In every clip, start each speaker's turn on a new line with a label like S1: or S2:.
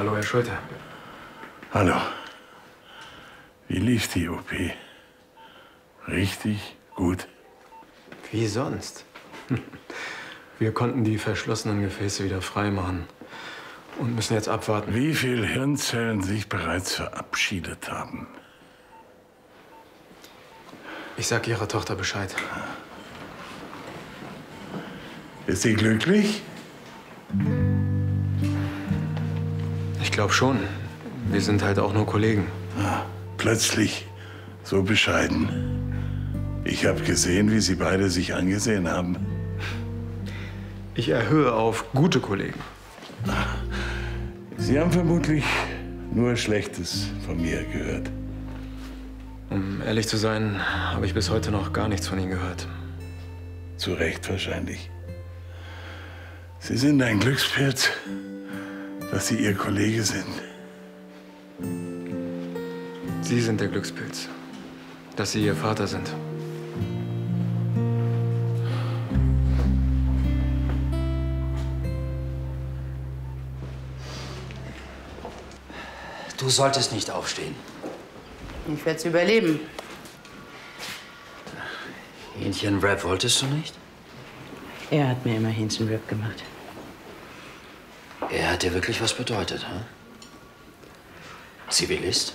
S1: Hallo, Herr Schulte.
S2: Hallo. Wie lief die OP? Richtig gut?
S1: Wie sonst? Wir konnten die verschlossenen Gefäße wieder freimachen und müssen jetzt abwarten.
S2: Wie viele Hirnzellen sich bereits verabschiedet haben?
S1: Ich sag Ihrer Tochter Bescheid.
S2: Ist sie glücklich?
S1: Ich glaube schon. Wir sind halt auch nur Kollegen.
S2: Plötzlich so bescheiden. Ich habe gesehen, wie Sie beide sich angesehen haben.
S1: Ich erhöhe auf gute Kollegen.
S2: Sie haben vermutlich nur Schlechtes von mir gehört.
S1: Um ehrlich zu sein, habe ich bis heute noch gar nichts von Ihnen gehört.
S2: Zu Recht wahrscheinlich. Sie sind ein Glückspilz, dass Sie Ihr Kollege sind.
S1: Sie sind der Glückspilz, dass Sie Ihr Vater sind.
S3: Du solltest nicht aufstehen.
S4: Ich werde es überleben.
S3: Hähnchenwrap wolltest du nicht?
S4: Er hat mir immer Hähnchenwrap gemacht.
S3: Er hat dir wirklich was bedeutet, hm? Zivilist?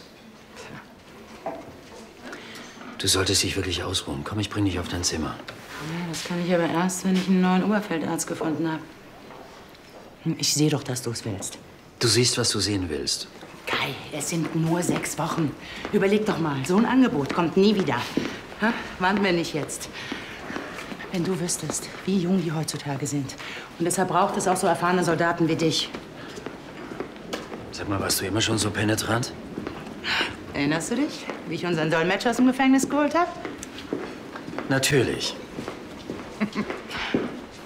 S3: Du solltest dich wirklich ausruhen. Komm, ich bring dich auf dein Zimmer.
S4: Ja, das kann ich aber erst, wenn ich einen neuen Oberfeldarzt gefunden habe. Ich sehe doch, dass du es willst.
S3: Du siehst, was du sehen willst.
S4: Kai, es sind nur 6 Wochen. Überleg doch mal, so ein Angebot kommt nie wieder. Ha? Warten wir nicht jetzt. Wenn du wüsstest, wie jung die heutzutage sind. Und deshalb braucht es auch so erfahrene Soldaten wie dich.
S3: Sag mal, warst du immer schon so penetrant?
S4: Erinnerst du dich, wie ich unseren Dolmetscher aus dem Gefängnis geholt habe?
S3: Natürlich.